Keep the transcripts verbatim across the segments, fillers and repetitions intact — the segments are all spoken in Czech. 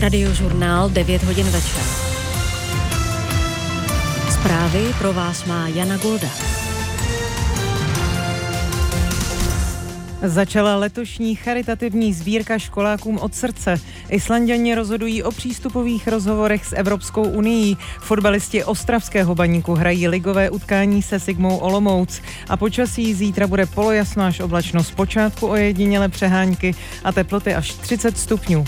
Radiožurnál devět hodin večer. Zprávy pro vás má Jana Golda. Začala letošní charitativní sbírka školákům od srdce. Islanďani rozhodují o přístupových rozhovorech s Evropskou unií. Fotbalisti ostravského Baníku hrají ligové utkání se Sigmou Olomouc. A počasí zítra bude polojasno až oblačno, zpočátku ojedinělé přehánky a teploty až třicet stupňů.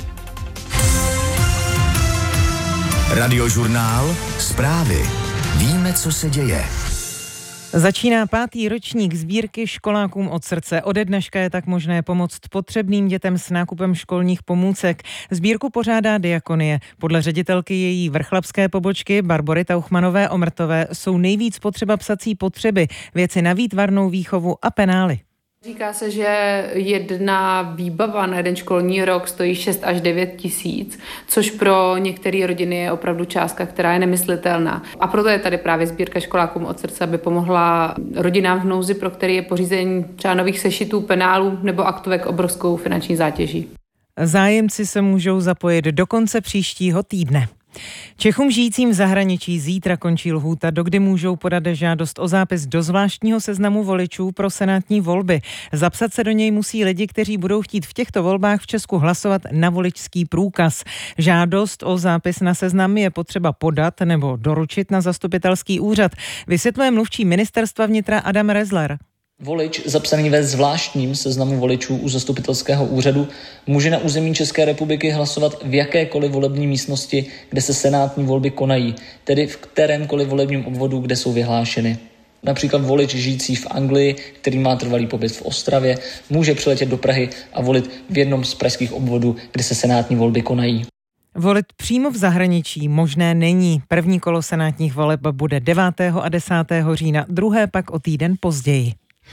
Radiožurnál Zprávy. Víme, co se děje. Začíná pátý ročník sbírky školákům od srdce. Ode dneška je tak možné pomoct potřebným dětem s nákupem školních pomůcek. Sbírku pořádá Diakonie. Podle ředitelky její vrchlabské pobočky Barbory Tauchmanové-Omrtové jsou nejvíc potřeba psací potřeby, věci na výtvarnou výchovu a penály. Říká se, že jedna výbava na jeden školní rok stojí šest až devět tisíc, což pro některé rodiny je opravdu částka, která je nemyslitelná. A proto je tady právě sbírka školákům od srdce, aby pomohla rodinám v nouzi, pro který je pořízení třeba nových sešitů, penálů nebo aktovek obrovskou finanční zátěží. Zájemci se můžou zapojit do konce příštího týdne. Čechům žijícím v zahraničí zítra končí lhůta, dokdy můžou podat žádost o zápis do zvláštního seznamu voličů pro senátní volby. Zapsat se do něj musí lidi, kteří budou chtít v těchto volbách v Česku hlasovat na voličský průkaz. Žádost o zápis na seznam je potřeba podat nebo doručit na zastupitelský úřad, vysvětluje mluvčí ministerstva vnitra Adam Rezler. Volič zapsaný ve zvláštním seznamu voličů u zastupitelského úřadu může na území České republiky hlasovat v jakékoliv volební místnosti, kde se senátní volby konají, tedy v kterémkoliv volebním obvodu, kde jsou vyhlášeny. Například volič žijící v Anglii, který má trvalý pobyt v Ostravě, může přiletět do Prahy a volit v jednom z pražských obvodů, kde se senátní volby konají. Volit přímo v zahraničí možné není. První kolo senátních voleb bude devátého a desátého října, druhé pak o týden později.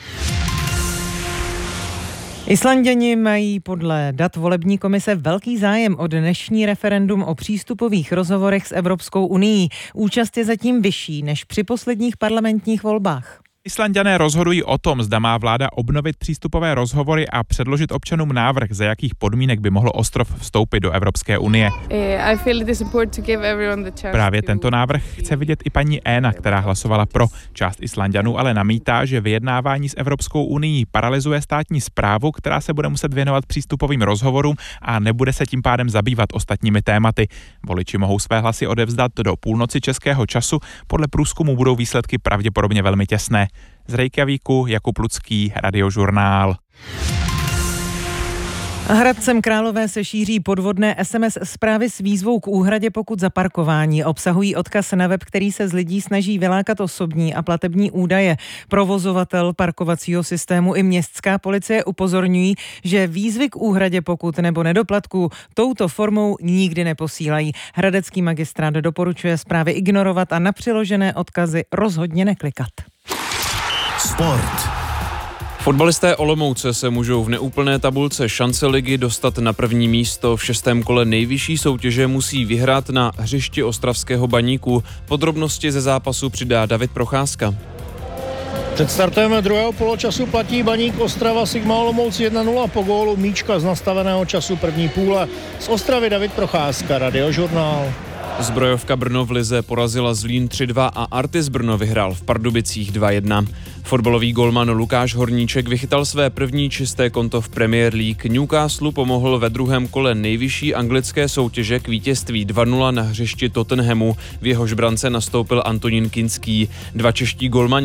Islanďani mají podle dat volební komise velký zájem o dnešní referendum o přístupových rozhovorech s Evropskou unií. Účast je zatím vyšší než při posledních parlamentních volbách. Islanďané rozhodují o tom, zda má vláda obnovit přístupové rozhovory a předložit občanům návrh, za jakých podmínek by mohl ostrov vstoupit do Evropské unie. Právě tento návrh chce vidět i paní Éna, která hlasovala pro. Část Islanďanů ale namítá, že vyjednávání s Evropskou unií paralyzuje státní správu, která se bude muset věnovat přístupovým rozhovorům a nebude se tím pádem zabývat ostatními tématy. Voliči mohou své hlasy odevzdat do půlnoci českého času, podle průzkumu budou výsledky pravděpodobně velmi těsné. Z Reykjavíku Jakub Lucký, Radiožurnál. Hradcem Králové se šíří podvodné es em es zprávy s výzvou k úhradě pokut za parkování. Obsahují odkaz na web, který se z lidí snaží vylákat osobní a platební údaje. Provozovatel parkovacího systému i městská policie upozorňují, že výzvy k úhradě pokut nebo nedoplatků touto formou nikdy neposílají. Hradecký magistrát doporučuje zprávy ignorovat a na přiložené odkazy rozhodně neklikat. Sport. Fotbalisté Olomouce se můžou v neúplné tabulce šance ligy dostat na první místo. V šestém kole nejvyšší soutěže musí vyhrát na hřišti ostravského Baníku. Podrobnosti ze zápasu přidá David Procházka. Před startem druhého poločasu platí Baník Ostrava Sigma Olomouc jedna nula po gólu Míčka z nastaveného času první půle. Z Ostravy David Procházka, Radiožurnál. Zbrojovka Brno v lize porazila Zlín tři dva a Artis Brno vyhrál v Pardubicích dva jedna. Fotbalový golman Lukáš Horníček vychytal své první čisté konto v Premier League. Newcastle pomohl ve druhém kole nejvyšší anglické soutěže k vítězství dva nula na hřišti Tottenhamu. V jehož brance nastoupil Antonín Kinský. Dva čeští golmani